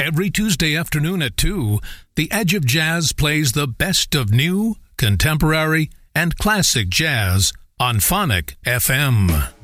Every Tuesday afternoon at 2, The Edge of Jazz plays the best of new, contemporary, and classic jazz on Phonic FM.